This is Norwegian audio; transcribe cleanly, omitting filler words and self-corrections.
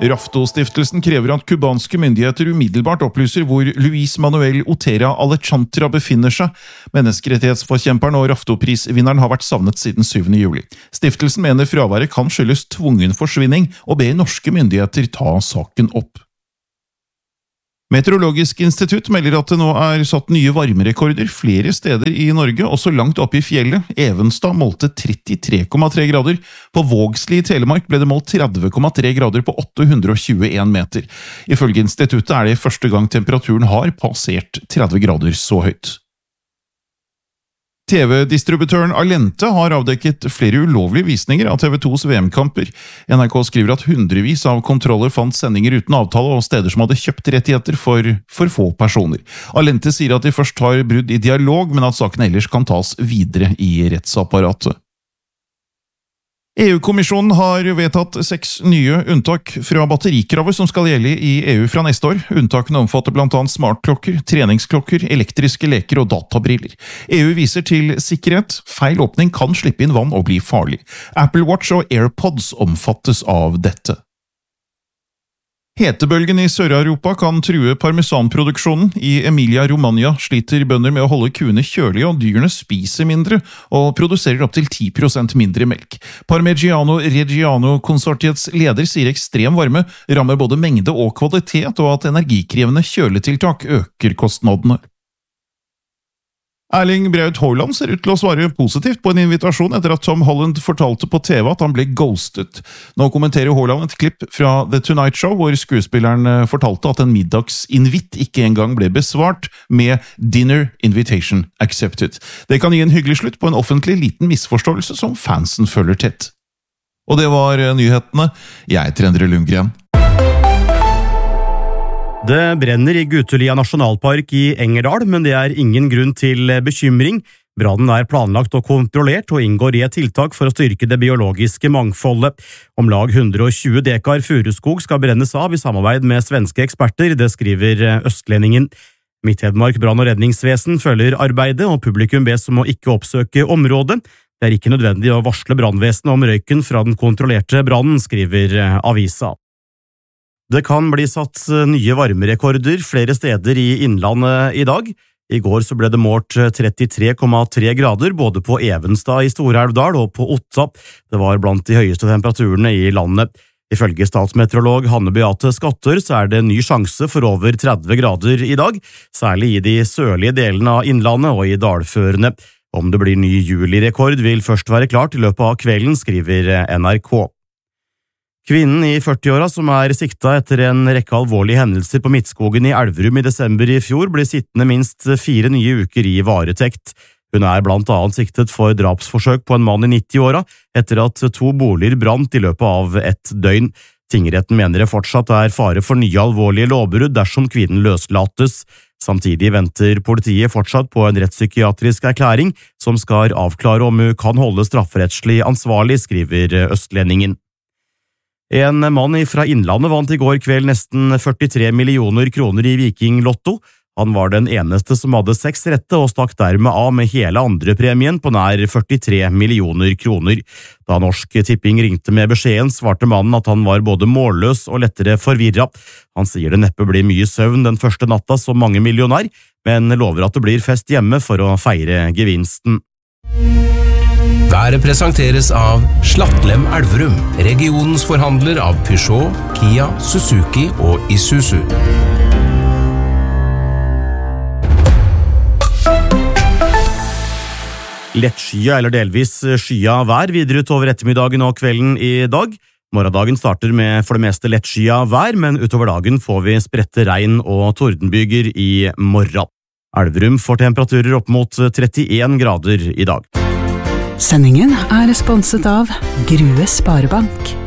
Rafto-stiftelsen krever at kubanske myndigheter umiddelbart opplyser hvor Luis Manuel Otera Alejandra befinner seg. Menneskerettighetsforkjemperen og Rafto-prisvinneren har vært savnet siden 7. juli. Stiftelsen mener fraværet kan skyldes tvungen forsvinning, og ber norske myndigheter ta saken opp. Meteorologisk institutt melder at det nå er satt nye varmerekorder flere steder i Norge, også langt oppe i fjellet. Evenstad målte 33,3 grader. På Vågsli i Telemark ble det målt 30,3 grader på 821 meter. Ifølge instituttet er det første gang temperaturen har passert 30 grader så høyt. TV-distributøren Allente har avdekket flere ulovlige visninger av TV2s VM-kamper. NRK skriver at hundrevis av kontroller fant sendinger uten avtale og steder som hadde kjøpt rettigheter for få personer. Allente sier at de først har brudd i dialog, men at saken ellers kan tas videre i rettsapparatet. EU-kommisjonen har vedtatt 6 nye unntak fra batterikravet som skal gjelde i EU fra neste år. Unntakene omfatter blant annet smartklokker, treningsklokker, elektriske leker og databriller. EU viser til sikkerhet. Feil åpning kan slippe inn vann og bli farlig. Apple Watch og AirPods omfattes av dette. Hetebølgen i Sør-Europa kan true parmesanproduksjonen. I Emilia-Romagna sliter bønder med å holde kuene kjølige, og dyrene spiser mindre og produserer opp til 10% mindre melk. Parmigiano Reggiano-konsortiets leder sier ekstrem varme rammer både mengde og kvalitet, og at energikrevende kjøletiltak øker kostnadene. Erling Braut Haaland ser ut til å svare positivt på en invitasjon etter at Tom Holland fortalte på TV at han ble ghostet. Nå kommenterer Haaland et klipp fra The Tonight Show, hvor skuespilleren fortalte at en middagsinvitt ikke engang ble besvart med «Dinner invitation accepted». Det kan gi en hyggelig slutt på en offentlig liten misforståelse som fansen følger tett. Og det var nyhetene. Jeg heter Endre Lundgren. Det brenner i Gutelia nasjonalpark i Engerdal, men det er ingen grunn til bekymring. Brannen er planlagt og kontrollert og inngår i et tiltak for å styrke det biologiske mangfoldet. Om lag 120 dekar furuskog skal brennes av i samarbeid med svenske eksperter, det skriver Østlendingen. Midt-Hedmark brann- og redningsvesen følger arbeidet, og publikum bes om å ikke oppsøke området. Det er ikke nødvendig å varsle brannvesenet om røyken fra den kontrollerte brannen, skriver avisa. Det kan bli satt nye varmerekorder flere steder i innlandet i dag. I går så ble det målt 33,3 grader både på Evenstad i Stor-Elvdal og på Otta. Det var blant de høyeste temperaturene i landet. Ifølge statsmeteorolog Hanne Beate Skatter så er det ny sjanse for over 30 grader i dag, særlig i de sørlige delene av innlandet og i dalførene. Om det blir ny julirekord vil først være klart i løpet av kvelden, skriver NRK. Kvinnen i 40-åra som er sikta etter en rekke alvorlige hendelser på Midtskogen i Elverum i desember i fjor, ble sittende minst 4 nye uker i varetekt. Hun er blant annet siktet for drapsforsøk på en mann i 90-åra etter at 2 boliger brant i løpet av et døgn. Tingretten mener det fortsatt er fare for nye alvorlige lovbrudd dersom kvinnen løslates. Samtidig venter politiet fortsatt på en rettspsykiatrisk erklæring som skal avklare om hun kan holde strafferettslig ansvarlig, skriver Østlendingen. En mann fra Innlandet vant i går kveld nesten 43 millioner kroner i Viking Lotto. Han var den eneste som hadde 6 rette og stakk dermed av med hele andrepremien på nær 43 millioner kroner. Da Norsk Tipping ringte med beskjeden, svarte mannen at han var både målløs og lettere forvirret. Han sier det neppe blir mye søvn den første natta som mange millionær, men lover at det blir fest hjemme for å feire gevinsten. Været presenteres av Slattlem Elverum, regionens forhandler av Peugeot, Kia, Suzuki og Isuzu. Lettskya eller delvis skya vær videre utover ettermiddagen og kvelden i dag. Morgendagen starter med for det meste lettskya vær, men utover dagen får vi spredte regn- og tordenbyger i morgen. Elverum får temperaturer opp mot 31 grader i dag. Sendingen er sponset av Grue Sparebank.